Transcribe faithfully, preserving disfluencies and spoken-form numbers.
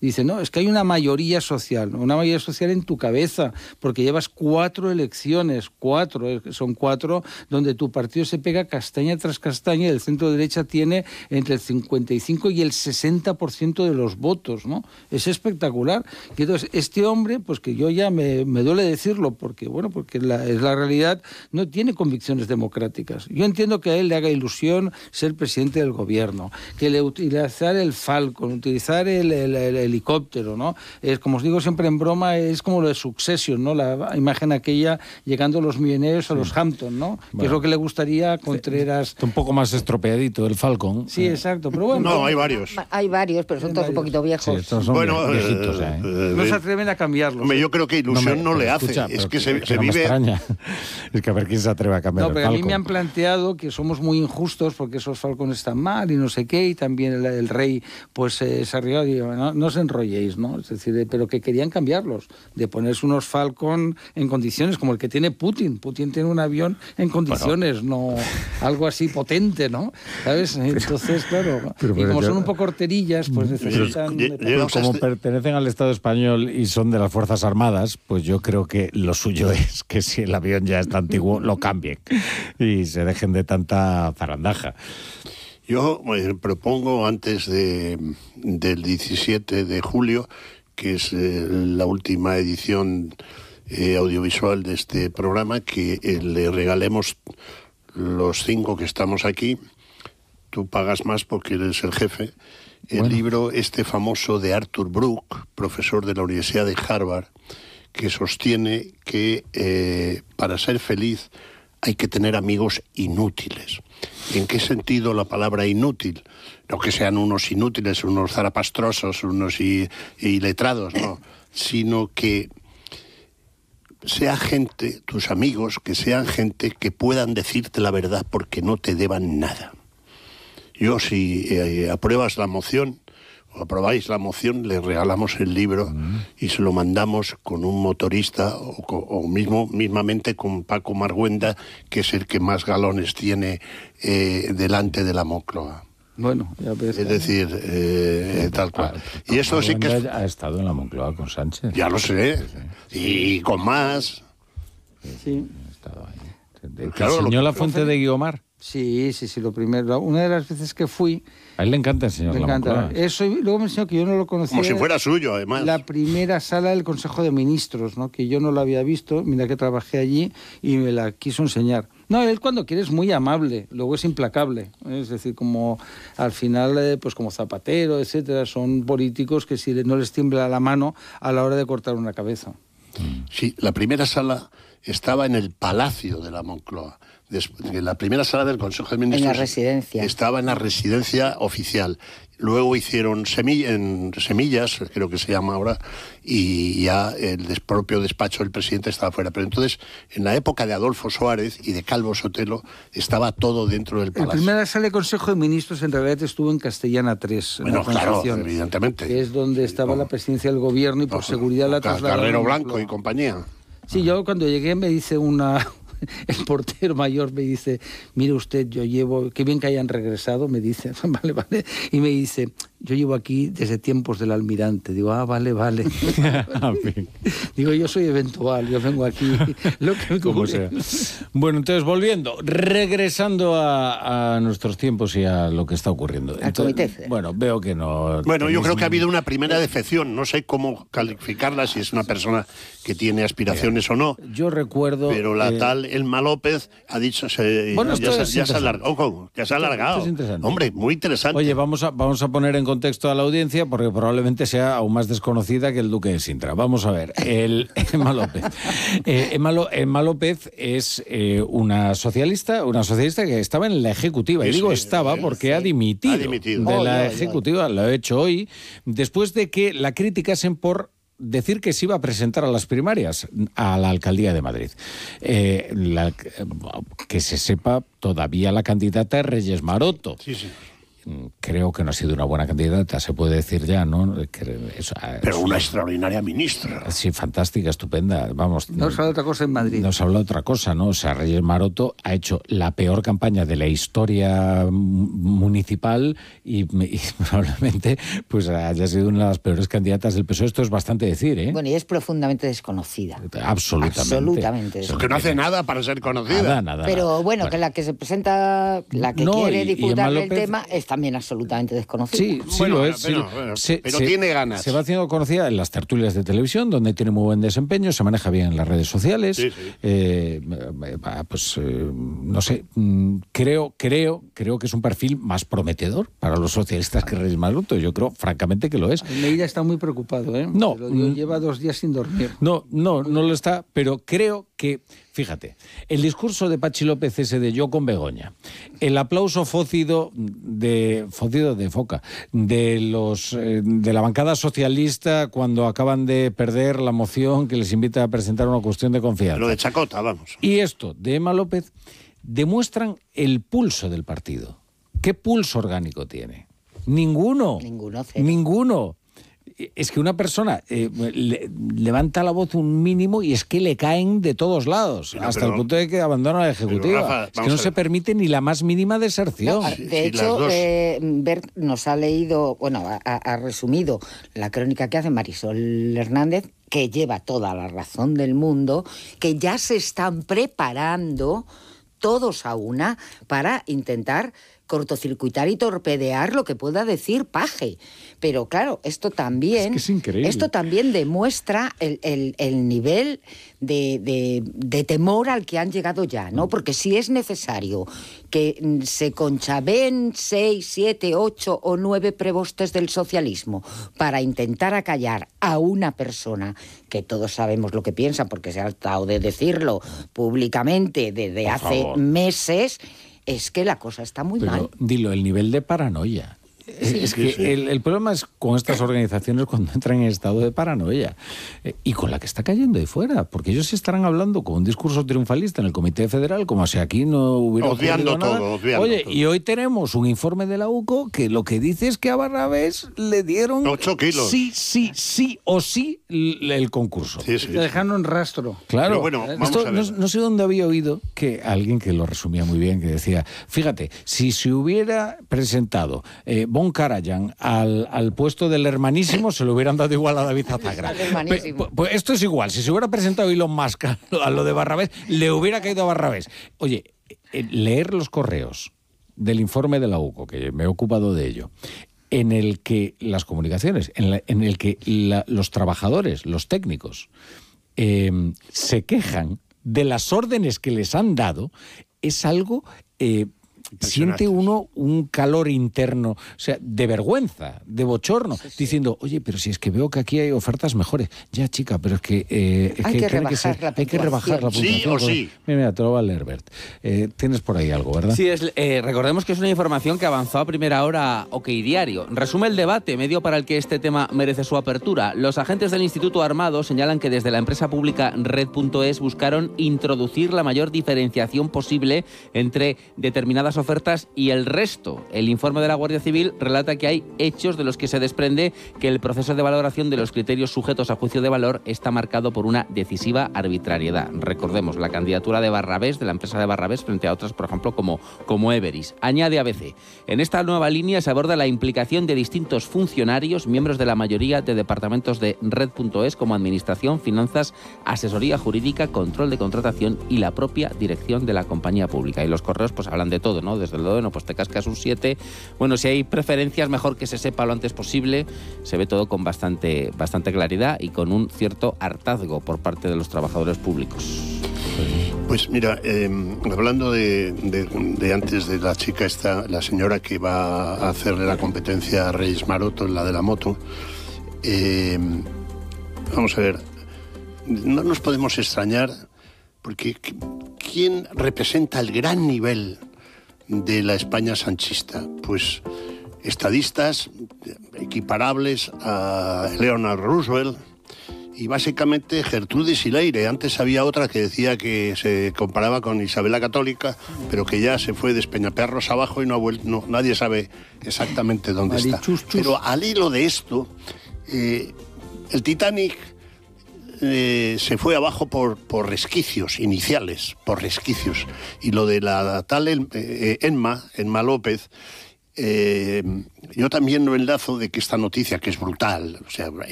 Dice, no, es que hay una mayoría social, una mayoría social en tu cabeza, porque llevas cuatro elecciones, cuatro, son cuatro, donde tu partido se pega castaña tras castaña y el centro derecha tiene entre el cincuenta y cinco y el sesenta por ciento de los votos, ¿no? Es espectacular. Y entonces, este hombre, pues que yo ya me, me duele decirlo, porque, bueno, porque la, es la realidad, no tiene convicciones democráticas. Yo entiendo que a él le haga ilusión ser presidente del gobierno, que le utilizar el Falcon, utilizar el, el, el helicóptero, ¿no? Es, como os digo siempre en broma, es como lo de Succession, ¿no? La imagen aquella llegando los millonarios a sí. los Hampton, ¿no? Bueno. Que es lo que le gustaría a Contreras. Está un poco más estropeadito el Falcon. Sí, exacto, pero bueno. No, hay varios. Hay varios, pero son todos varios. Un poquito viejos. Sí, estos son bueno, viejitos, eh, ¿eh? No se atreven a cambiarlos. Hombre, yo creo que ilusión no, me, no le hace. Escucha, es que, que se, que se vive... extraña. Es que a ver quién se atreve a cambiar no, el pero Falcon. A mí me han planteado que somos muy injustos porque esos Falcon están mal y no sé qué, y también el, el rey pues eh, se arrió y digo, no, no os enrolléis, ¿no? Es decir, pero que querían cambiarlos, de ponerse unos Falcon en condiciones como el que tiene Putin. Putin tiene un avión en condiciones, bueno. no algo así potente, ¿no? ¿Sabes? Entonces, claro, pero, pero y como yo, son un poco horterillas, pues necesitan... Yo, yo, yo, como pertenecen al Estado español y son de las Fuerzas Armadas, pues yo creo que lo suyo es que si el avión ya está antiguo, lo cambien y se dejen de tanta zarandaja. Yo eh, propongo antes de, del diecisiete de julio, que es eh, la última edición eh, audiovisual de este programa, que eh, le regalemos los cinco que estamos aquí. Tú pagas más porque eres el jefe. El bueno. libro este famoso de Arthur Brooke, profesor de la Universidad de Harvard, que sostiene que eh, para ser feliz hay que tener amigos inútiles. ¿En qué sentido la palabra inútil? No que sean unos inútiles, unos zarapastrosos, unos iletrados, no, sino que sea gente, tus amigos, que sean gente que puedan decirte la verdad porque no te deban nada. Yo, si eh, apruebas la moción, o aprobáis la moción, le regalamos el libro mm. y se lo mandamos con un motorista o, o mismo mismamente con Paco Marguenda, que es el que más galones tiene eh, delante de la Moncloa. Bueno, ya ves. Es decir, eh, tal cual. Ah, y eso sí que es... ha estado en la Moncloa con Sánchez. Ya lo sé. Sí. Y con más. Sí. Ha estado ahí. ¿Te claro, enseñó la fuente profe... de Guiomar? Sí, sí, sí, lo primero. Una de las veces que fui... A él le encanta enseñar le la encanta. Moncloa. Eso, y luego me enseñó que yo no lo conocía. Como si fuera suyo, además. La primera sala del Consejo de Ministros, ¿no? Que yo no la había visto, mira que trabajé allí, y me la quiso enseñar. No, él cuando quiere es muy amable, luego es implacable. Es decir, como al final, pues como Zapatero, etcétera, son políticos que si no les tiembla la mano a la hora de cortar una cabeza. Sí, la primera sala estaba en el Palacio de la Moncloa. La primera sala del Consejo de Ministros... En la residencia. Estaba en la residencia oficial. Luego hicieron semilla, en Semillas, creo que se llama ahora, y ya el des, propio despacho del presidente estaba fuera. Pero entonces, en la época de Adolfo Suárez y de Calvo Sotelo, estaba todo dentro del Palacio. La primera sala del Consejo de Ministros en realidad estuvo en Castellana tres. Bueno, en la claro, evidentemente. Que es donde estaba no. la presidencia del gobierno y por no, seguridad la trasladaron. Carrero Blanco y compañía. Sí, yo cuando llegué me dice una... El portero mayor me dice, mire usted, yo llevo, qué bien que hayan regresado, me dice, vale, vale, y me dice, yo llevo aquí desde tiempos del almirante. Digo, ah, vale, vale. Digo, yo soy eventual, yo vengo aquí, lo que como sea. Bueno, entonces, volviendo, regresando a, a nuestros tiempos y a lo que está ocurriendo. Al comité. Bueno, veo que no... Bueno, yo creo que ha habido una primera defección, no sé cómo calificarla, si es una persona que tiene aspiraciones Mira, o no. Yo recuerdo... Pero la eh... tal Elma López ha dicho, se, bueno, ya, se, ya se ha alargado. Ya se ha alargado. Hombre, muy interesante. Oye, vamos a, vamos a poner en contexto a la audiencia, porque probablemente sea aún más desconocida que el duque de Sintra. Vamos a ver, el Emma López. Eh, Emma, Lo, Emma López es eh, una socialista, una socialista que estaba en la ejecutiva. Sí, y digo sí, estaba porque sí. ha, dimitido ha dimitido de oh, la ya, ejecutiva. Ya. Lo he hecho hoy, después de que la criticasen por decir que se iba a presentar a las primarias a la alcaldía de Madrid. Eh, la, que se sepa, todavía la candidata es Reyes Maroto. Sí, sí. creo que no ha sido una buena candidata, se puede decir ya, ¿no? Que es, Pero es, una extraordinaria ministra. Sí, fantástica, estupenda, vamos. No se habla otra cosa en Madrid. No se habla otra cosa, ¿no? O sea, Reyes Maroto ha hecho la peor campaña de la historia municipal y, y probablemente pues haya sido una de las peores candidatas del P S O E. Esto es bastante decir, ¿eh? Bueno, y es profundamente desconocida. Absolutamente. Absolutamente. Eso que no hace nada para ser conocida. Nada, nada. Pero nada. bueno, bueno, que la que se presenta, la que no, quiere y, disputar y el López, tema es también absolutamente desconocida. Sí, sí bueno, lo es. Pero, sí, pero, se, pero se, tiene ganas. Se va haciendo conocida en las tertulias de televisión, donde tiene muy buen desempeño, se maneja bien en las redes sociales. Sí, sí. Eh, pues, eh, no sé, creo, creo, creo que es un perfil más prometedor para los socialistas que Reyes Maroto. Yo creo, francamente, que lo es. Almeida está muy preocupado, ¿eh? No. Lo digo, lleva dos días sin dormir. No, no, no lo está, pero creo que, fíjate, el discurso de Pachi López ese de yo con Begoña, el aplauso fócido de fócido de foca de los eh, de la bancada socialista cuando acaban de perder la moción que les invita a presentar una cuestión de confianza. Lo de Chacota, vamos. Y esto de Emma López demuestran el pulso del partido. ¿Qué pulso orgánico tiene? Ninguno. Ninguno, cero. Ninguno. Es que una persona eh, le, levanta la voz un mínimo y es que le caen de todos lados, Pero, hasta pero, el punto de que abandona la ejecutiva. Rafa, es que no se ver. permite ni la más mínima deserción. No, Sí, de sí, hecho, las dos. eh, Bert nos ha leído, bueno, ha, ha resumido la crónica que hace Marisol Hernández, que lleva toda la razón del mundo, que ya se están preparando todos a una para intentar cortocircuitar y torpedear lo que pueda decir Paje. Pero claro, esto también, es que es increíble. Esto también demuestra el, el, el nivel de, de, de temor al que han llegado ya, ¿no? Porque si es necesario que se conchabeen seis, siete, ocho o nueve prebostes del socialismo para intentar acallar a una persona que todos sabemos lo que piensa porque se ha tratado de decirlo públicamente desde Por hace favor. meses, es que la cosa está muy Pero mal. dilo, el nivel de paranoia. Sí, es que sí, sí. El, el problema es con estas organizaciones cuando entran en estado de paranoia eh, y con la que está cayendo de fuera, porque ellos estarán hablando con un discurso triunfalista en el Comité Federal como si aquí no hubiera Obviando ocurrido nada. todo, obviando Oye, todo. y hoy tenemos un informe de la U C O que lo que dice es que a Barrabés le dieron Ocho kilos. sí, sí, sí o sí l- el concurso. Sí, sí. Te dejaron en rastro. Claro, Pero bueno, vamos esto a ver. no, no sé dónde había oído que alguien que lo resumía muy bien, que decía, fíjate, si se hubiera presentado eh, Von Karajan al, al puesto del hermanísimo, se lo hubieran dado igual a David Azagra. Al hermanísimo. Pe- Pues esto es igual, si se hubiera presentado Elon Musk a lo, a lo de Barrabés, le hubiera caído a Barrabés. Oye, eh, leer los correos del informe de la U C O, que me he ocupado de ello, en el que las comunicaciones, en, la- en el que la- los trabajadores, los técnicos, eh, se quejan de las órdenes que les han dado, es algo... Eh, siente uno un calor interno, o sea, de vergüenza, de bochorno, sí, sí. diciendo, oye, pero si es que veo que aquí hay ofertas mejores. Ya, chica, pero es que... Eh, es hay, que, que que rebajar ser, la hay que rebajar la puntuación. Sí o sí. Mira, mira, te lo va a leer, Bert. Eh, tienes por ahí algo, ¿verdad? Sí, es, eh, recordemos que es una información que avanzó a primera hora OK Diario. Resume el debate, medio para el que este tema merece su apertura. Los agentes del Instituto Armado señalan que desde la empresa pública Red punto es buscaron introducir la mayor diferenciación posible entre determinadas ofertas y el resto. El informe de la Guardia Civil relata que hay hechos de los que se desprende que el proceso de valoración de los criterios sujetos a juicio de valor está marcado por una decisiva arbitrariedad. Recordemos la candidatura de Barrabés, de la empresa de Barrabés, frente a otras, por ejemplo, como, como Everis. Añade A B C. En esta nueva línea se aborda la implicación de distintos funcionarios, miembros de la mayoría de departamentos de Red punto es, como Administración, Finanzas, Asesoría Jurídica, Control de Contratación y la propia dirección de la compañía pública. Y los correos pues hablan de todo, ¿no? Desde el bueno, pues te cascas un siete. Bueno, si hay preferencias, mejor que se sepa lo antes posible. Se ve todo con bastante, bastante claridad y con un cierto hartazgo por parte de los trabajadores públicos. Pues mira, eh, hablando de, de, de antes de la chica esta, la señora que va a hacerle la competencia a Reyes Maroto, la de la moto, eh, vamos a ver, no nos podemos extrañar porque ¿quién representa el gran nivel de la España sanchista? Pues estadistas equiparables a Leonard Roosevelt y básicamente Gertrudis y Leire. Antes había otra que decía que se comparaba con Isabel la Católica, pero que ya se fue de Espeñaperros abajo y no ha vuelto, no, nadie sabe exactamente dónde está. Chus, chus. Pero al hilo de esto, eh, el Titanic eh, se fue abajo por, por resquicios iniciales, por resquicios. Y lo de la tal eh, Emma, Emma López, Eh, yo también lo enlazo de que esta noticia, que es brutal, o sea,